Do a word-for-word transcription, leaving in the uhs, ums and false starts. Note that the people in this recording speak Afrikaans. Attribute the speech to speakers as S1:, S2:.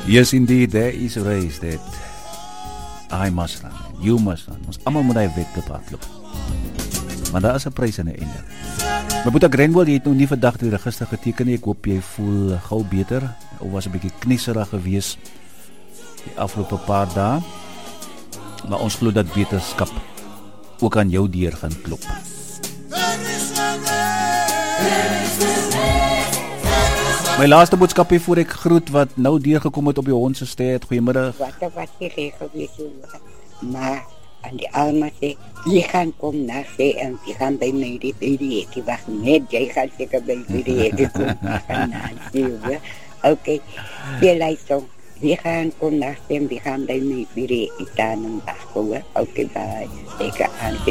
S1: Yes, indeed, there is a race that I must run, and you must run. Ons allemaal moet die wedloop hardloop. Maar daar is 'n prys aan die einde. My boetie Grenwell, jy het nou nie vandag die register geteken nie. Ek hoop jy voel gou beter. Of was 'n bietjie knieserig gewees die afgelope paar dae. Maar ons glo dat wetenskap ook aan jou deur gaan klop. My laaste boodskap hier voor ek groet wat nou deurgekom het op die hond se steed. Goeiemiddag.
S2: Wat wat jy regel weet jy. Maar en die alma sê, jy gaan kom na sê en jy gaan by my die by die ek wag net, jy gaan seker by die ek kom na sê. Okay, jy luister. We gaan kom na sê en we gaan by my die ek dan wag hoor. Okay, bye. Ek aan